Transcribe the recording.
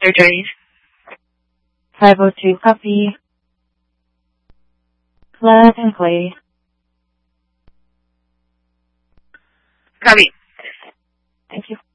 surgeries. 502 copy. Plug and play. Copy. Thank you.